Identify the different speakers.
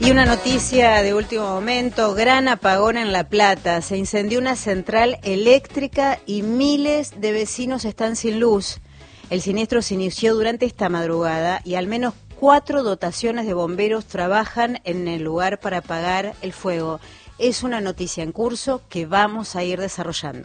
Speaker 1: Y una noticia de último momento, gran apagón en La Plata. Se incendió una central eléctrica y miles de vecinos están sin luz. El siniestro se inició durante esta madrugada y al menos 4 dotaciones de bomberos trabajan en el lugar para apagar el fuego. Es una noticia en curso que vamos a ir desarrollando.